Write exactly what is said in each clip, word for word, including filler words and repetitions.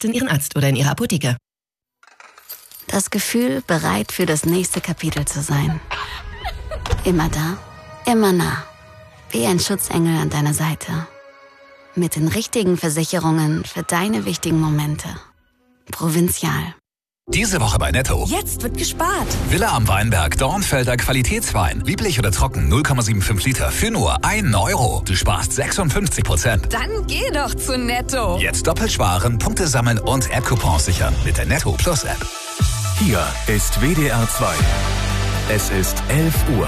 in Ihren Arzt oder in Ihre Apotheke. Das Gefühl, bereit für das nächste Kapitel zu sein. Immer da, immer nah. Wie ein Schutzengel an deiner Seite. Mit den richtigen Versicherungen für deine wichtigen Momente. Provinzial. Diese Woche bei Netto. Jetzt wird gespart. Villa am Weinberg, Dornfelder Qualitätswein. Lieblich oder trocken, null Komma fünfundsiebzig Liter für nur einen Euro. Du sparst sechsundfünfzig Prozent. Dann geh doch zu Netto. Jetzt doppelt sparen, Punkte sammeln und App-Coupons sichern mit der Netto Plus App. Hier ist W D R zwei. Es ist elf Uhr.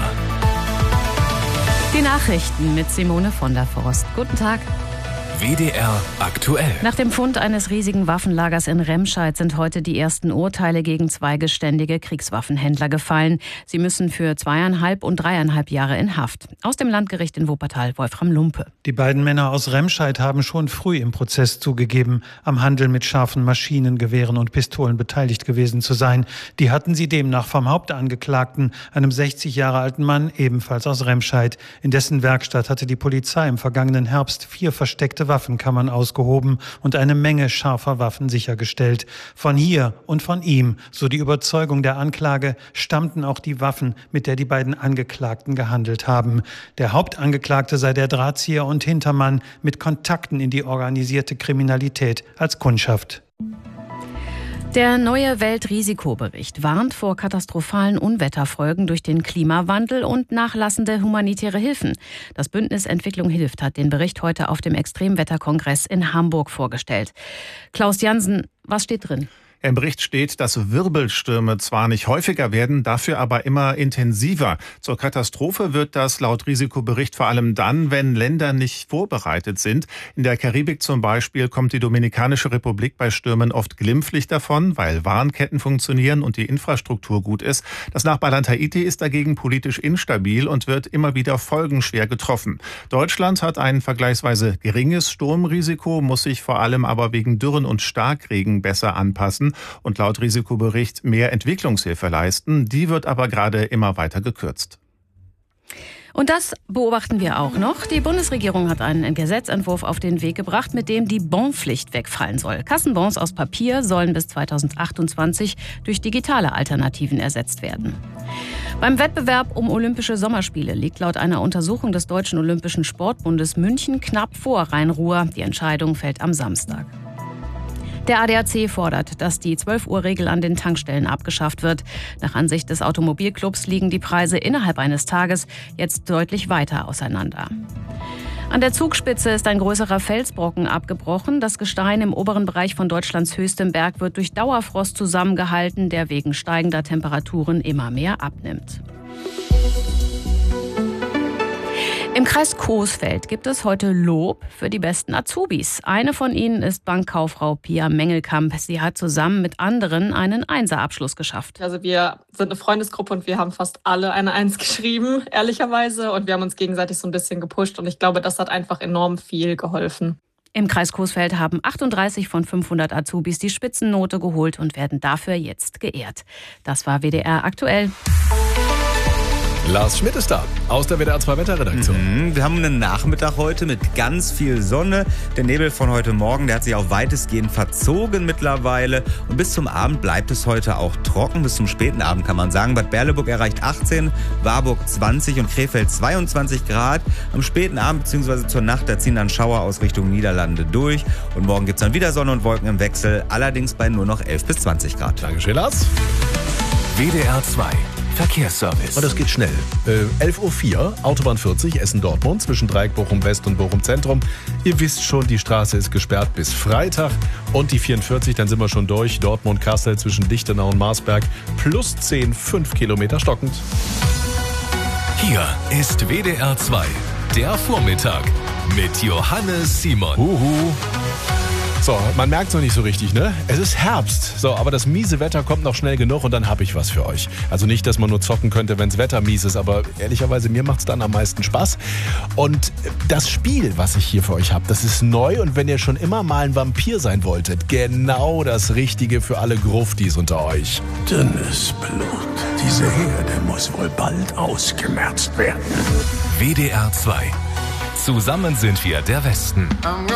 Die Nachrichten mit Simone von der Forst. Guten Tag. W D R aktuell. Nach dem Fund eines riesigen Waffenlagers in Remscheid sind heute die ersten Urteile gegen zwei geständige Kriegswaffenhändler gefallen. Sie müssen für zweieinhalb und dreieinhalb Jahre in Haft. Aus dem Landgericht in Wuppertal, Wolfram Lumpe. Die beiden Männer aus Remscheid haben schon früh im Prozess zugegeben, am Handel mit scharfen Maschinen, Gewehren und Pistolen beteiligt gewesen zu sein. Die hatten sie demnach vom Hauptangeklagten, einem sechzig Jahre alten Mann, ebenfalls aus Remscheid. In dessen Werkstatt hatte die Polizei im vergangenen Herbst vier versteckte Waffenkammern ausgehoben und eine Menge scharfer Waffen sichergestellt. Von hier und von ihm, so die Überzeugung der Anklage, stammten auch die Waffen, mit der die beiden Angeklagten gehandelt haben. Der Hauptangeklagte sei der Drahtzieher und Hintermann mit Kontakten in die organisierte Kriminalität als Kundschaft. Der neue Weltrisikobericht warnt vor katastrophalen Unwetterfolgen durch den Klimawandel und nachlassende humanitäre Hilfen. Das Bündnis Entwicklung hilft hat den Bericht heute auf dem Extremwetterkongress in Hamburg vorgestellt. Klaus Jansen, was steht drin? Im Bericht steht, dass Wirbelstürme zwar nicht häufiger werden, dafür aber immer intensiver. Zur Katastrophe wird das laut Risikobericht vor allem dann, wenn Länder nicht vorbereitet sind. In der Karibik zum Beispiel kommt die Dominikanische Republik bei Stürmen oft glimpflich davon, weil Warnketten funktionieren und die Infrastruktur gut ist. Das Nachbarland Haiti ist dagegen politisch instabil und wird immer wieder folgenschwer getroffen. Deutschland hat ein vergleichsweise geringes Sturmrisiko, muss sich vor allem aber wegen Dürren und Starkregen besser anpassen und laut Risikobericht mehr Entwicklungshilfe leisten. Die wird aber gerade immer weiter gekürzt. Und das beobachten wir auch noch. Die Bundesregierung hat einen Gesetzentwurf auf den Weg gebracht, mit dem die Bonpflicht wegfallen soll. Kassenbons aus Papier sollen bis zweitausendachtundzwanzig durch digitale Alternativen ersetzt werden. Beim Wettbewerb um Olympische Sommerspiele liegt laut einer Untersuchung des Deutschen Olympischen Sportbundes München knapp vor Rhein-Ruhr. Die Entscheidung fällt am Samstag. Der A D A C fordert, dass die zwölf Uhr Regel an den Tankstellen abgeschafft wird. Nach Ansicht des Automobilclubs liegen die Preise innerhalb eines Tages jetzt deutlich weiter auseinander. An der Zugspitze ist ein größerer Felsbrocken abgebrochen. Das Gestein im oberen Bereich von Deutschlands höchstem Berg wird durch Dauerfrost zusammengehalten, der wegen steigender Temperaturen immer mehr abnimmt. Im Kreis Coesfeld gibt es heute Lob für die besten Azubis. Eine von ihnen ist Bankkauffrau Pia Mengelkamp. Sie hat zusammen mit anderen einen Einser-Abschluss geschafft. Also wir sind eine Freundesgruppe und wir haben fast alle eine Eins geschrieben, ehrlicherweise. Und wir haben uns gegenseitig so ein bisschen gepusht und ich glaube, das hat einfach enorm viel geholfen. Im Kreis Coesfeld haben achtunddreißig von fünfhundert Azubis die Spitzennote geholt und werden dafür jetzt geehrt. Das war W D R aktuell. Lars Schmidt ist da, aus der W D R zwei Wetterredaktion. Mhm, wir haben einen Nachmittag heute mit ganz viel Sonne. Der Nebel von heute Morgen, der hat sich auch weitestgehend verzogen mittlerweile. Und bis zum Abend bleibt es heute auch trocken. Bis zum späten Abend kann man sagen. Bad Berleburg erreicht achtzehn, Warburg zwanzig und Krefeld zweiundzwanzig Grad. Am späten Abend bzw. zur Nacht, da ziehen dann Schauer aus Richtung Niederlande durch. Und morgen gibt es dann wieder Sonne und Wolken im Wechsel. Allerdings bei nur noch elf bis zwanzig Grad. Dankeschön, Lars. W D R zwei. Verkehrsservice. Und das geht schnell. Äh, elf Uhr vier, Autobahn vierzig, Essen-Dortmund, zwischen Dreieck Bochum West und Bochum Zentrum. Ihr wisst schon, die Straße ist gesperrt bis Freitag. Und die vierundvierzig, dann sind wir schon durch. Dortmund-Kassel zwischen Lichtenau und Marsberg. Plus zehn, fünf Kilometer stockend. Hier ist W D R zwei, der Vormittag mit Johannes Simon. Huhu. So, man merkt es noch nicht so richtig, ne? Es ist Herbst. So, aber das miese Wetter kommt noch schnell genug und dann habe ich was für euch. Also nicht, dass man nur zocken könnte, wenn das Wetter mies ist, aber ehrlicherweise, mir macht es dann am meisten Spaß. Und das Spiel, was ich hier für euch habe, das ist neu und wenn ihr schon immer mal ein Vampir sein wolltet, genau das Richtige für alle Gruftis unter euch. Dünnes Blut. Diese Herde muss wohl bald ausgemerzt werden. W D R zwei. Zusammen sind wir der Westen.